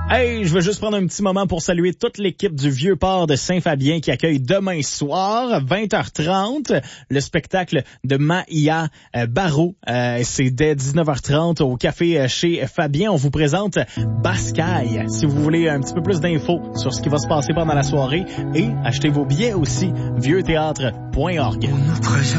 Hey, je veux juste prendre un petit moment pour saluer toute l'équipe du Vieux-Port de Saint-Fabien qui accueille demain soir, 20h30, le spectacle de Maïa Barreau. C'est dès 19h30 au café chez Fabien. On vous présente Bascaille. Si vous voulez un petit peu plus d'infos sur ce qui va se passer pendant la soirée et achetez vos billets aussi, vieuxthéâtre.org.